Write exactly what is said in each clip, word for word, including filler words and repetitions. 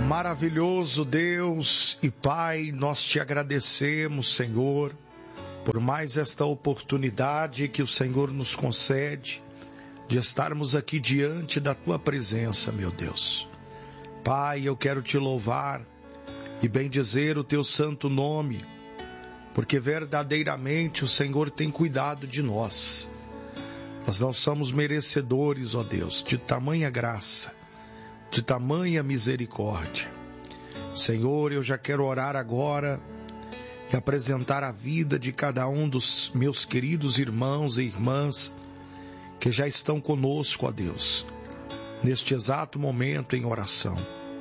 Maravilhoso Deus e Pai, nós te agradecemos, Senhor, por mais esta oportunidade que o Senhor nos concede de estarmos aqui diante da Tua presença, meu Deus. Pai, eu quero te louvar e bendizer o Teu santo nome, porque verdadeiramente o Senhor tem cuidado de nós. Nós não somos merecedores, ó Deus, de tamanha graça, de tamanha misericórdia. Senhor, eu já quero orar agora e apresentar a vida de cada um dos meus queridos irmãos e irmãs que já estão conosco, ó Deus, neste exato momento em oração.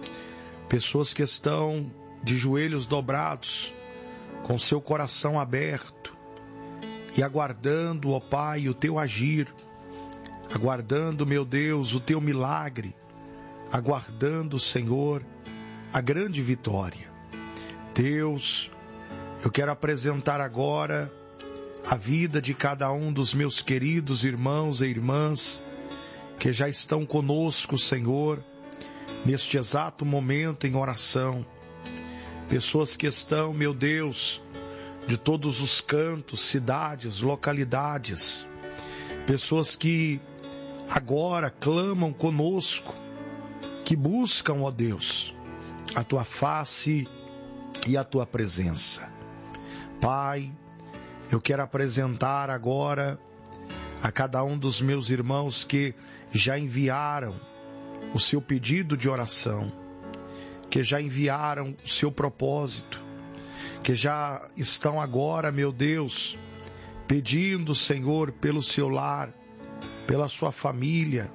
Pessoas que estão de joelhos dobrados, com seu coração aberto e aguardando, ó Pai, o Teu agir, aguardando, meu Deus, o Teu milagre, aguardando, Senhor, a grande vitória. Deus, eu quero apresentar agora a vida de cada um dos meus queridos irmãos e irmãs que já estão conosco, Senhor, neste exato momento em oração. Pessoas que estão, meu Deus, de todos os cantos, cidades, localidades. Pessoas que agora clamam conosco, que buscam, ó Deus, a Tua face e a Tua presença. Pai, eu quero apresentar agora a cada um dos meus irmãos que já enviaram o seu pedido de oração, que já enviaram o seu propósito, que já estão agora, meu Deus, pedindo, Senhor, pelo seu lar, pela sua família.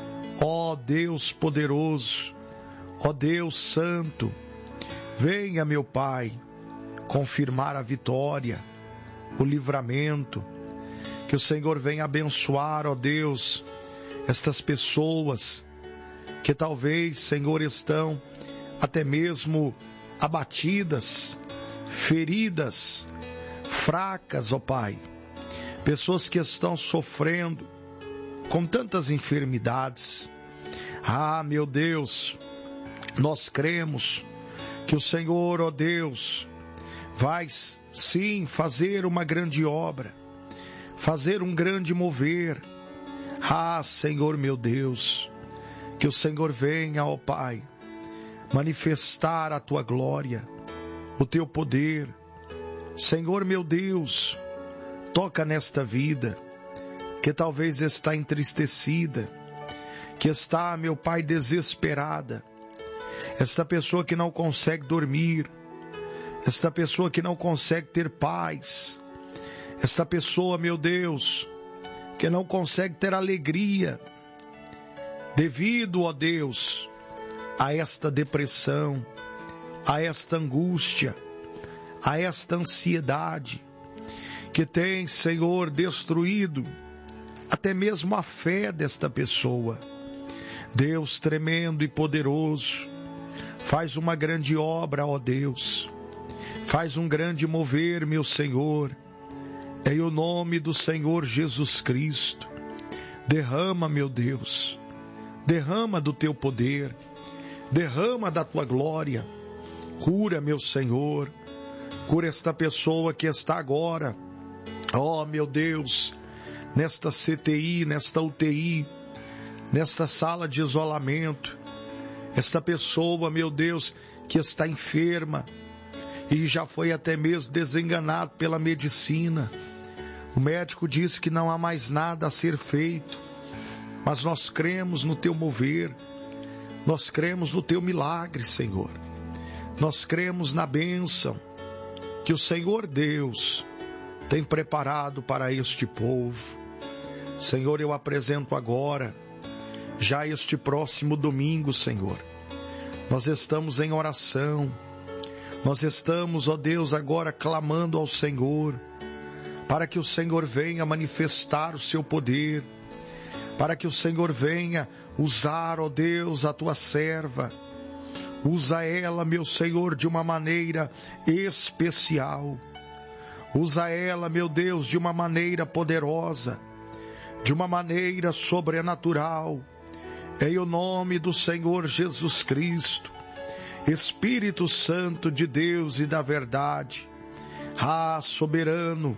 Ó Deus poderoso, ó Deus santo, venha, meu Pai, confirmar a vitória, o livramento, que o Senhor venha abençoar, ó Deus, estas pessoas que talvez, Senhor, estão até mesmo abatidas, feridas, fracas, ó Pai, pessoas que estão sofrendo com tantas enfermidades. Ah, meu Deus, nós cremos que o Senhor, ó Deus, vai sim fazer uma grande obra, fazer um grande mover. Ah, Senhor meu Deus, que o Senhor venha, ó Pai, manifestar a Tua glória, o Teu poder. Senhor meu Deus, toca nesta vida que talvez está entristecida, que está, meu Pai, desesperada. Esta pessoa que não consegue dormir, esta pessoa que não consegue ter paz, esta pessoa, meu Deus, que não consegue ter alegria, devido, ó Deus, a esta depressão, a esta angústia, a esta ansiedade, que tem, Senhor, destruído até mesmo a fé desta pessoa. Deus tremendo e poderoso, faz uma grande obra, ó Deus, faz um grande mover, meu Senhor, em o nome do Senhor Jesus Cristo. Derrama, meu Deus, derrama do Teu poder, derrama da Tua glória, cura, meu Senhor, cura esta pessoa que está agora, ó meu Deus, nesta C T I, nesta U T I, nesta sala de isolamento, esta pessoa, meu Deus, que está enferma e já foi até mesmo desenganado pela medicina. O médico disse que não há mais nada a ser feito, mas nós cremos no Teu mover, nós cremos no Teu milagre, Senhor. Nós cremos na bênção que o Senhor Deus tem preparado para este povo. Senhor, eu apresento agora, já este próximo domingo, Senhor, nós estamos em oração, nós estamos, ó Deus, agora clamando ao Senhor, para que o Senhor venha manifestar o Seu poder, para que o Senhor venha usar, ó Deus, a Tua serva, usa ela, meu Senhor, de uma maneira especial, usa ela, meu Deus, de uma maneira poderosa, de uma maneira sobrenatural, em o nome do Senhor Jesus Cristo. Espírito Santo de Deus e da verdade, ah, soberano,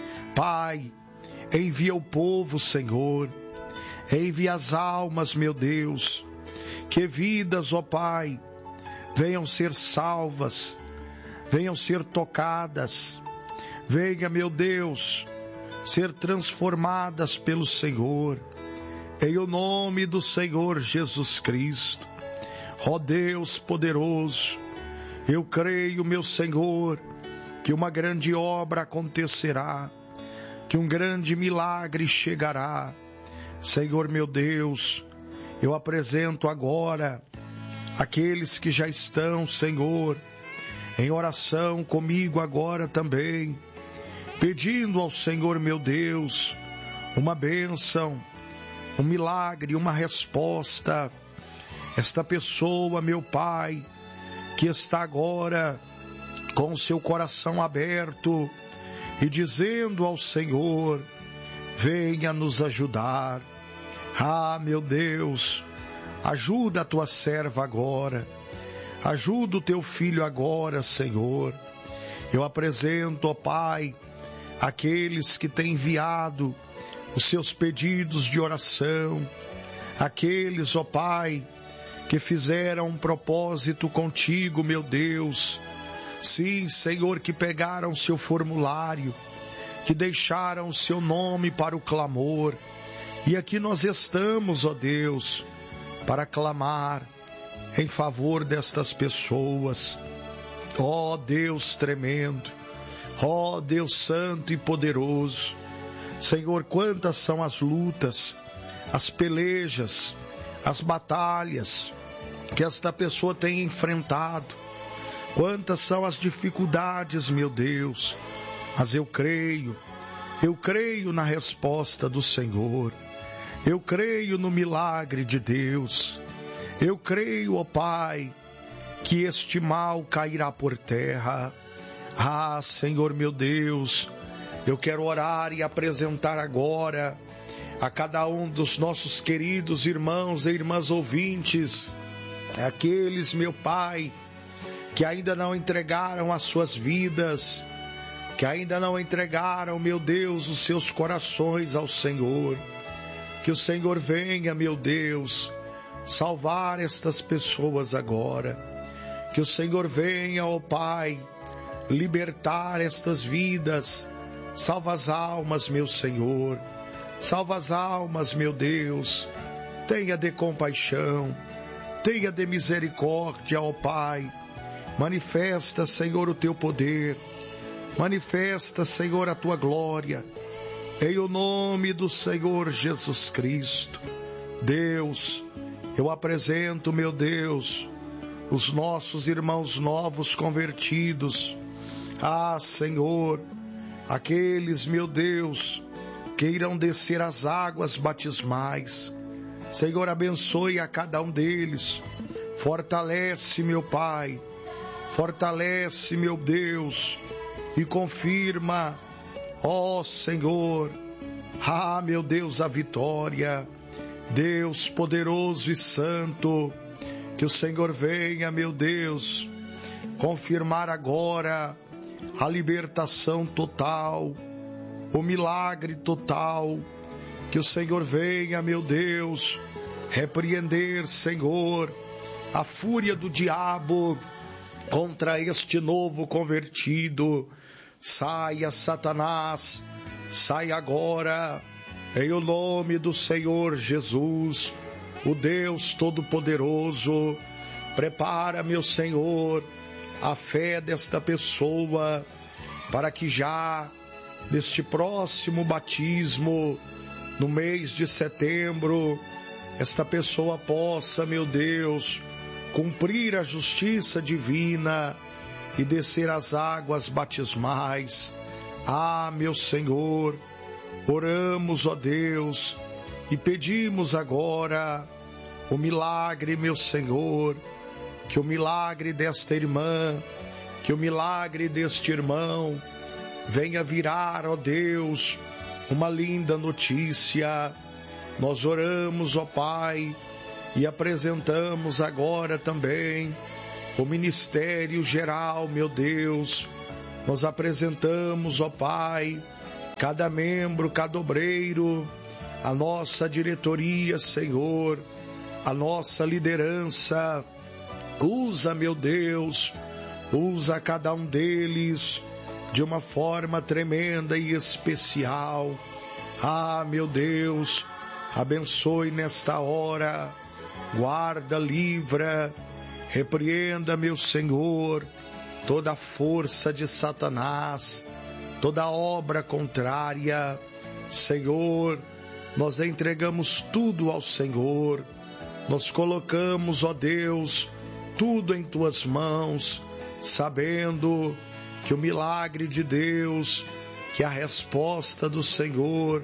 Pai, envia o povo, Senhor, envia as almas, meu Deus, que vidas, ó Pai, venham ser salvas, venham ser tocadas, venha, meu Deus, ser transformadas pelo Senhor, em o nome do Senhor Jesus Cristo. Ó Deus poderoso, eu creio, meu Senhor, que uma grande obra acontecerá, que um grande milagre chegará. Senhor meu Deus, eu apresento agora aqueles que já estão, Senhor, em oração comigo agora também, pedindo ao Senhor meu Deus uma bênção, um milagre, uma resposta. Esta pessoa, meu Pai, que está agora com o seu coração aberto e dizendo ao Senhor, venha nos ajudar. Ah, meu Deus, ajuda a tua serva agora, ajuda o teu filho agora, Senhor. Eu apresento, ó Pai, aqueles que têm enviado os seus pedidos de oração, aqueles, ó Pai, que fizeram um propósito contigo, meu Deus. Sim, Senhor, que pegaram seu formulário, que deixaram o seu nome para o clamor. E aqui nós estamos, ó Deus, para clamar em favor destas pessoas. Ó Deus tremendo, ó Deus santo e poderoso. Senhor, quantas são as lutas, as pelejas, as batalhas que esta pessoa tem enfrentado. Quantas são as dificuldades, meu Deus. Mas eu creio, eu creio na resposta do Senhor. Eu creio no milagre de Deus. Eu creio, ó Pai, que este mal cairá por terra. Ah, Senhor meu Deus, eu quero orar e apresentar agora a cada um dos nossos queridos irmãos e irmãs ouvintes, aqueles, meu Pai, que ainda não entregaram as suas vidas, que ainda não entregaram, meu Deus, os seus corações ao Senhor. Que o Senhor venha, meu Deus, salvar estas pessoas agora. Que o Senhor venha, ó Pai, libertar estas vidas. Salva as almas, meu Senhor. Salva as almas, meu Deus. Tenha de compaixão, tenha de misericórdia, ó Pai. Manifesta, Senhor, o teu poder. Manifesta, Senhor, a tua glória. Em o nome do Senhor Jesus Cristo. Deus, eu apresento, meu Deus, os nossos irmãos novos convertidos. Ah, Senhor, aqueles, meu Deus, que irão descer as águas batismais. Senhor, abençoe a cada um deles. Fortalece, meu Pai. Fortalece, meu Deus, e confirma, ó Senhor, ah, meu Deus, a vitória. Deus poderoso e santo, que o Senhor venha, meu Deus, confirmar agora a libertação total, o milagre total. Que o Senhor venha, meu Deus, repreender, Senhor, a fúria do diabo contra este novo convertido. Saia, Satanás, saia agora, em o nome do Senhor Jesus, o Deus Todo-Poderoso. Prepara, meu Senhor, a fé desta pessoa, para que já neste próximo batismo, no mês de setembro, esta pessoa possa, meu Deus, cumprir a justiça divina e descer as águas batismais. Ah, meu Senhor, oramos, ó Deus, e pedimos agora o milagre, meu Senhor, que o milagre desta irmã, que o milagre deste irmão venha virar, ó Deus, uma linda notícia. Nós oramos, ó Pai, e apresentamos agora também o ministério geral, meu Deus. Nós apresentamos, ó Pai, cada membro, cada obreiro, a nossa diretoria, Senhor, a nossa liderança. Usa, meu Deus, usa cada um deles de uma forma tremenda e especial. Ah, meu Deus, abençoe nesta hora, guarda, livra, repreenda, meu Senhor, toda a força de Satanás, toda obra contrária. Senhor, nós entregamos tudo ao Senhor, nós colocamos, ó Deus, tudo em tuas mãos, sabendo que o milagre de Deus, que a resposta do Senhor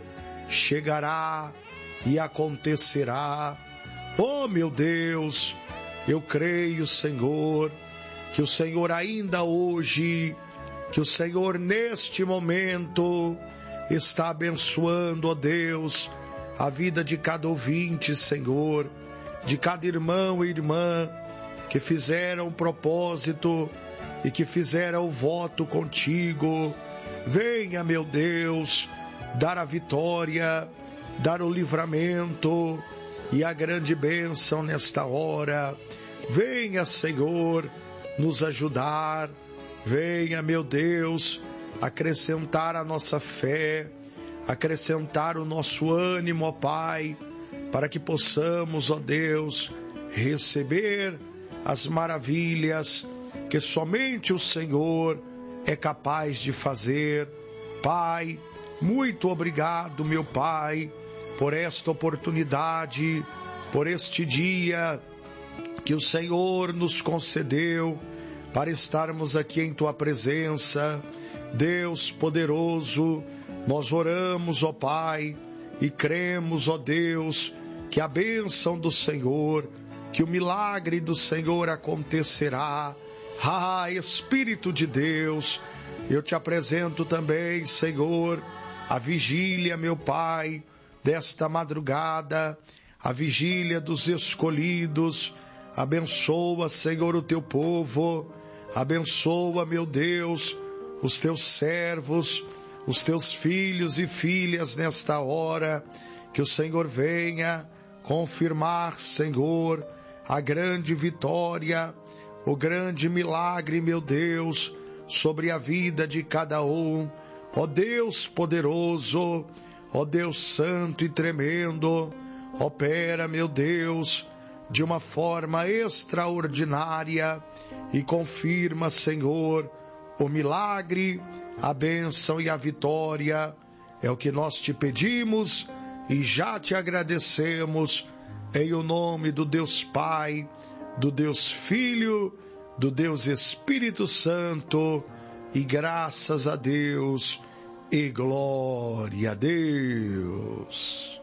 chegará e acontecerá. Oh, meu Deus, eu creio, Senhor, que o Senhor ainda hoje, que o Senhor neste momento está abençoando, ó Deus, a vida de cada ouvinte, Senhor, de cada irmão e irmã que fizeram um propósito e que fizeram o voto contigo. Venha, meu Deus, dar a vitória, dar o livramento e a grande bênção nesta hora. Venha, Senhor, nos ajudar. Venha, meu Deus, acrescentar a nossa fé, acrescentar o nosso ânimo, ó Pai, para que possamos, ó Deus, receber as maravilhas que somente o Senhor é capaz de fazer. Pai, muito obrigado, meu Pai, por esta oportunidade, por este dia que o Senhor nos concedeu para estarmos aqui em Tua presença. Deus poderoso, nós oramos, ó Pai, e cremos, ó Deus, que a bênção do Senhor, que o milagre do Senhor acontecerá. Ah, Espírito de Deus, eu te apresento também, Senhor, a vigília, meu Pai, desta madrugada, a vigília dos escolhidos. Abençoa, Senhor, o teu povo, abençoa, meu Deus, os teus servos, os teus filhos e filhas nesta hora, que o Senhor venha confirmar, Senhor, a grande vitória, o grande milagre, meu Deus, sobre a vida de cada um. Ó Deus poderoso, ó Deus santo e tremendo, opera, meu Deus, de uma forma extraordinária e confirma, Senhor, o milagre, a bênção e a vitória. É o que nós te pedimos e já te agradecemos, em o nome do Deus Pai, do Deus Filho, do Deus Espírito Santo, e graças a Deus e glória a Deus.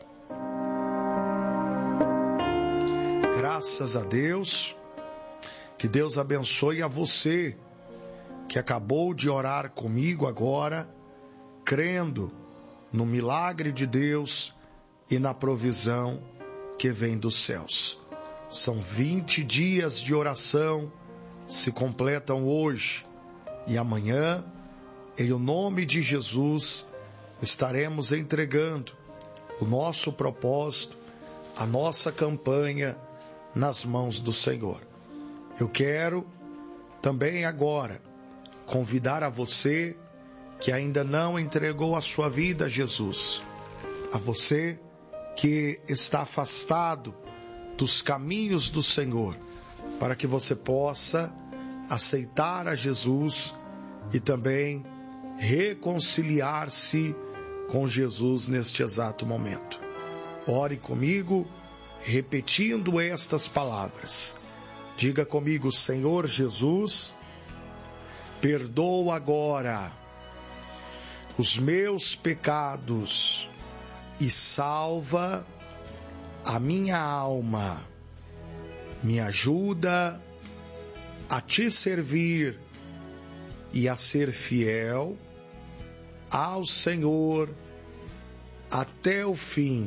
Graças a Deus. Que Deus abençoe a você que acabou de orar comigo agora, crendo no milagre de Deus e na provisão que vem dos céus. São vinte dias de oração, se completam hoje e amanhã, em o nome de Jesus, estaremos entregando o nosso propósito, a nossa campanha nas mãos do Senhor. Eu quero também agora convidar a você que ainda não entregou a sua vida a Jesus, a você que está afastado dos caminhos do Senhor, para que você possa aceitar a Jesus e também reconciliar-se com Jesus neste exato momento. Ore comigo, repetindo estas palavras. Diga comigo: Senhor Jesus, perdoa agora os meus pecados e salva a minha alma. Me ajuda a te servir e a ser fiel ao Senhor até o fim,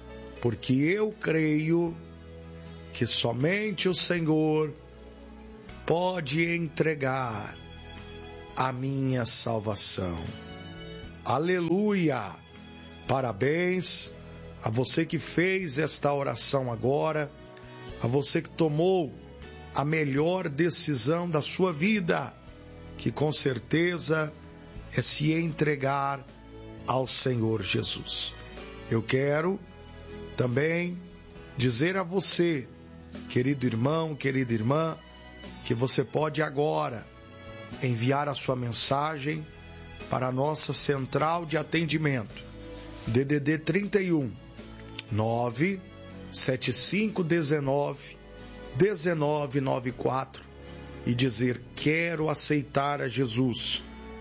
porque eu creio que somente o Senhor pode entregar a minha salvação. Aleluia! Parabéns a você que fez esta oração agora, a você que tomou a melhor decisão da sua vida, que com certeza é se entregar ao Senhor Jesus. Eu quero também dizer a você, querido irmão, querida irmã, que você pode agora enviar a sua mensagem para a nossa central de atendimento, D D D trinta e um, nove sete cinco um nove, um nove nove quatro e dizer: quero aceitar a Jesus.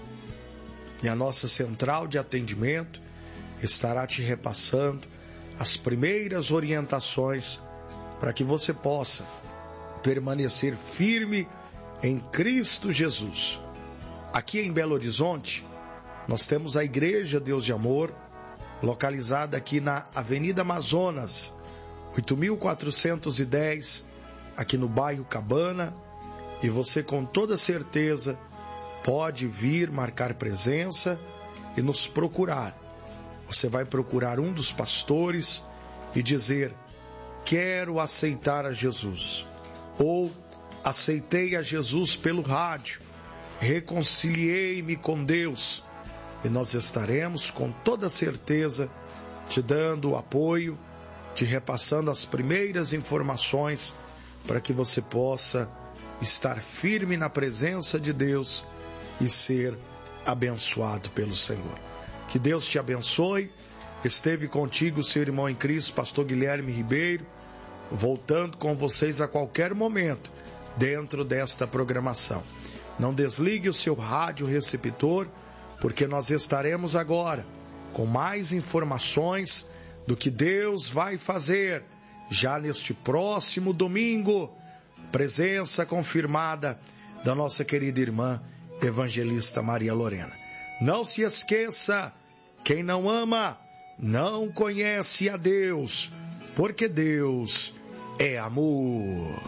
E a nossa central de atendimento estará te repassando as primeiras orientações para que você possa permanecer firme em Cristo Jesus. Aqui em Belo Horizonte, nós temos a Igreja Deus de Amor, localizada aqui na Avenida Amazonas, oito mil quatrocentos e dez, aqui no bairro Cabana, e você com toda certeza pode vir marcar presença e nos procurar. Você vai procurar um dos pastores e dizer: quero aceitar a Jesus, ou aceitei a Jesus pelo rádio, reconciliei-me com Deus, e nós estaremos com toda certeza te dando o apoio, te repassando as primeiras informações para que você possa estar firme na presença de Deus e ser abençoado pelo Senhor. Que Deus te abençoe. Esteve contigo seu irmão em Cristo, pastor Guilherme Ribeiro, voltando com vocês a qualquer momento dentro desta programação. Não desligue o seu rádio receptor, porque nós estaremos agora com mais informações do que Deus vai fazer já neste próximo domingo. Presença confirmada da nossa querida irmã evangelista Maria Lorena. Não se esqueça, quem não ama não conhece a Deus, porque Deus é amor.